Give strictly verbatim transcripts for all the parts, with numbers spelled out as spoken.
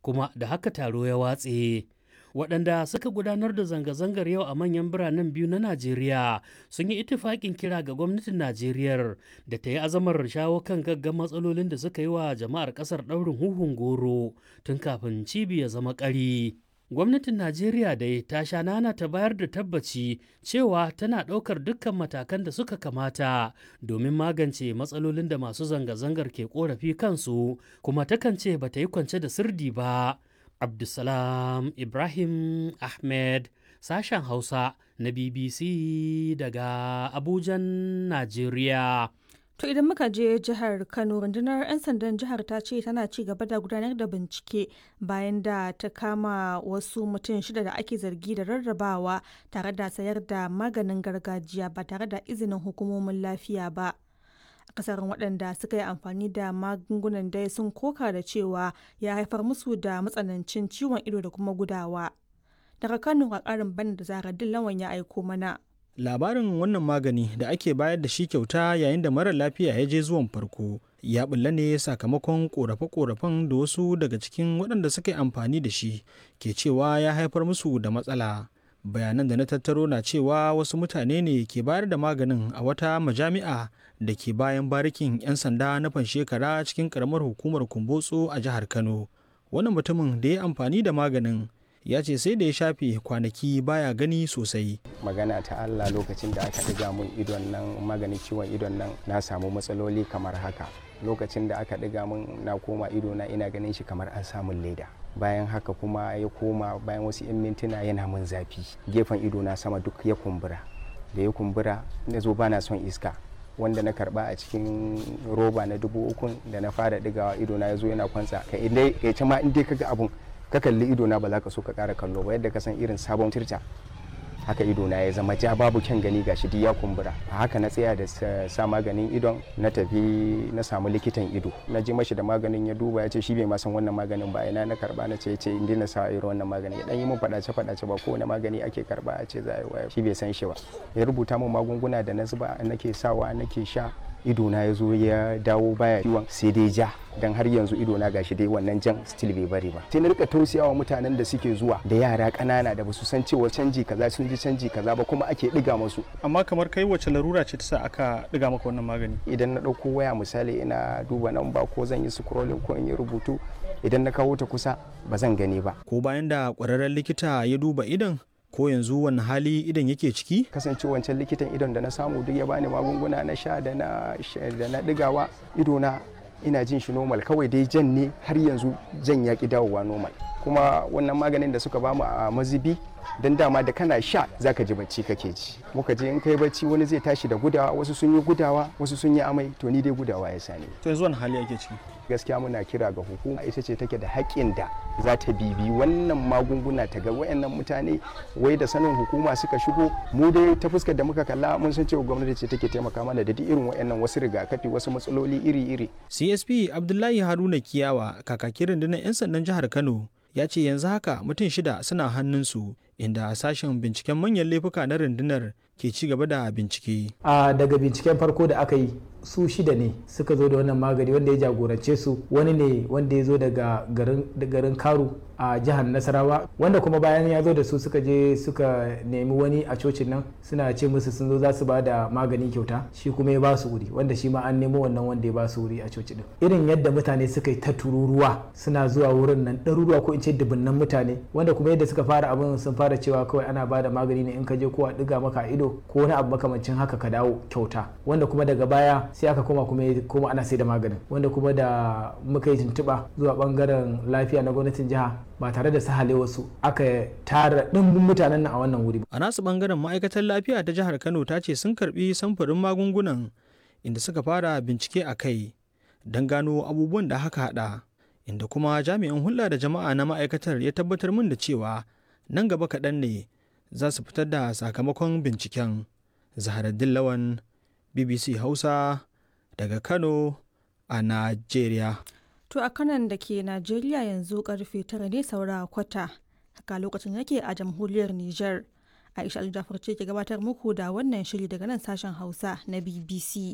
kuma da haka taro ya watse. Waɗanda suka gudanar da zanga-zangar yau a manyan biranen biyu na Najeriya sun yi itifaƙin kira ga gwamnatin Najeriya da ta yi azamar shawo kan gaggan matsalolin da suka yi wa jama'ar ƙasar ɗaurin huhun goro tun kafin cibi ya zama ƙari. Gwamnatin Najeriya dai ta sha nana ta bayar da tabbaci cewa tana ɗaukar dukkan matakan da suka kamata domin magance matsalolin da masu zanga-zangar ke ƙorafi kansu, kuma takan ce ba ta yi kwance da sirdi ba. Abdulsalam Ibrahim Ahmed, sashen Hausa na B B C daga Abujan, Najeriya. To idan muka je jihar Kano, rundunar 'yan sandan jihar ta ce tana ci gaba da gudanar da bincike bayan da ta kama wasu mutum shida da ake zargi da rarrabawa tare da sayar da maganin gargajiya ba tare da izinin hukumomin lafiya ba. Akasarin waɗanda suka yi amfani da magungunan dai sun koka da cewa ya haifar musu da matsanancin ciwon ido da kuma gudawa. Daga Kano a ƙarin bana da Zahra Dillawan ya aiko mana. Labarin wannan magani da ake bayar da shi kyauta yayin da marar lafiya ya je zuwan farko ya bulla ne sakamakon korafe-korafen da wasu daga cikin waɗanda suka yi amfani da shi ke cewa ya haifar musu da matsala. Bayanan da na tattaro na cewa wasu mutane ne ke bayar da maganin a wata majami'a da ke bayan barikin 'yan sanda na Fanshekara cikin karamar hukumar Kumbotso a jihar Kano. Wannan mutumin da ya amfani da maganin ya ce sai da ya shafe kwanaki baya gani sosai. Magana ta Allah, lokacin da aka ɗiga mun idon nan maganin ciwon idon nan na samu matsaloli kamar haka. Lokacin da aka ɗiga mun na koma ido na ina ganin shi kamar an samun leda. Bayan haka kuma ya koma bayan wasu 'yan mintuna yana mun zafi. Gefen ido na sama duk ya kumbura. Da ya kumbura na zo bana son iska. Wanda na karba a cikin roba na dubu ukun da na fara ɗigawa ido na ya zo yana kwantsa. Ka idai ya ce ma in dai kaga abun ka kalli ido na ba za ka so ka ƙara kallo ba, yadda ka san irin sabon tirta haka ido na ya zama ja, babu kyan gani, gashi duk ya kumbura. A haka na tsaya da sa maganin idon, na tafi na samu likitan ido, na ji mashi da maganin ya duba ya ce shi bai ma san wannan maganin ba. Ina na karba na ce ce in na sa irin wannan magani ya dan yi mun fadace fadace ba kowane magani ake karba a ce za a yi waya, shi bai san shi ba. Ya rubuta min magunguna da na zuba nake sawa nake sha, ido na ya zo ya dawo baya ciwon sai dai ja, dan har yanzu ido na gashi dai wannan jan still bai bari ba. Sai na rika tausayawa mutanen da suke zuwa da yara kanana da basu san cewa canji kaza sun ji canji kaza ba kuma ake diga musu. Amma kamar kai wace larura ce ta sa aka diga maka wannan magani? Idan na dauko waya misali ina duba nan ba ko zan yi scrolling ko in yi rubutu, idan na kawo ta kusa ba zan gani ba. Ko bayan da kwararren likita ya duba idon, ko yanzu wani hali idan yake ciki? Kasance wancan likitan idon da na samu duk ya bani magunguna na sha da na da na digawa, ido na ina jin shi normal, kawai dai jan ne har yanzu jan yaki dawowa normal. Kuma wannan maganin da suka bamu a mazibi, dan dama da kana sha zaka ji bacci kake ji. Muka je in kai bacci wani zai tashi da gudawa, wasu sun yi gudawa, wasu sun yi amai, to ni dai gudawa ya sani. To yanzu wani hali yake ciki? Gaskiya muna kira ga hukuma, ita ce take da haƙƙin da za ta bibi wannan magunguna ta ga wayannan mutane wai da sanin hukuma suka shigo. Mu dai ta fuskar da muka kalla mun san cewa gwamnati ce take taimaka mana da duk irin wayannan wasu rigakafi, wasu matsaloli iri-iri. C S P Abdullahi Haruna Kiyawa, kakakin rundunar 'yan sandan jihar Kano, ya ce yanzu haka mutum shida suna hannunsu, inda sashen binciken manyan laifuka na rundunar ke ci gaba da bincike. A daga binciken farko da aka yi, su shida ne suka zo da wannan magani, wanda ya jagorance su wani ne wanda ya zo daga garin Karu a jihar Nasarawa, wanda kuma bayan ya zo da su suka je suka nemi wani a cocin nan suna ce musu sun zo za su ba da magani kyauta, shi kuma ya ba su wuri, wanda shi ma an nemo wannan wanda ya ba su wuri a coci din. Irin yadda mutane suka yi ta tururuwa suna zuwa wurin nan, ɗaruruwa ko in ce dubunnan mutane, wanda kuma yadda suka fara abin sun fara cewa kawai ana ba da magani ne in ka je ko a ɗiga maka ido ko wani abu makamancin haka ka dawo kyauta, wanda kuma daga baya sai aka koma kuma kuma ana sai da maganin, wanda kuma da muka yi tuntuɓa zuwa bangaren lafiya na gwamnatin jiha ba tare da sahale wasu aka tara ɗimbin mutanen nan a wannan wuri. A nasu bangaren ma'aikatar lafiya ta jihar Kano ta ce sun karbi samfurin magungunan inda suka fara bincike a kai don gano abubuwan da haka hada, inda kuma jami'in hulɗa da jama'a na ma'aikatar ya tabbatar min da cewa nan gaba kaɗan ne za su fitar da sakamakon binciken. Zaharaddin Lawan, B B C Hausa daga Kano a Najeriya. To a kanan da ke Najeriya yanzu karfe tara ne saura kwata, haka lokacin yake a jamhuriyar Nijar. Aisha Aljafar ce ke gabatar muku da wannan shiri daga nan sashen Hausa na B B C.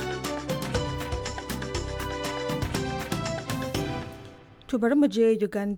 To bari mu je Uganda.